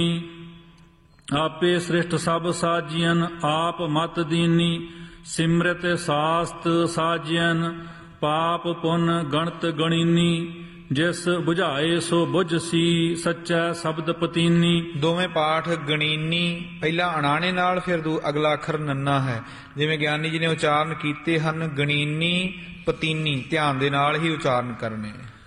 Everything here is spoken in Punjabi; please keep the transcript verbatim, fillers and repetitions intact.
ਆਪੇ ਸ੍ਰਿਸ਼ਟ ਸਭ ਸਾਜੀਅਨ ਆਪ ਮਤ ਦੀਨੀ। ਸਿਮਰਤ ਸਾਸਤ ਸਾਜੀਅਨ ਪਾਪ ਪੁੰਨ ਗਣਤ ਗਣੀਨੀ। ਜਿਸ ਬੁਝਾਏ ਸੋ ਬੁਝਸੀ ਸੱਚਾ ਸ਼ਬਦ ਪਤੀਨੀ। ਦੋਵੇਂ ਪਾਠ ਗਣੀਨੀ ਪਹਿਲਾ ਅਣਾਣੇ ਨਾਲ, ਫਿਰ ਦੂ ਅਗਲਾ ਅੱਖਰ ਨੰਨਾ ਹੈ। ਜਿਵੇਂ ਗਿਆਨੀ ਜੀ ਨੇ ਉਚਾਰਨ ਕੀਤੇ ਹਨ, ਗਣੀਨੀ ਪਤੀਨੀ ਧਿਆਨ ਦੇ ਨਾਲ ਹੀ ਉਚਾਰਨ ਕਰਨੇ।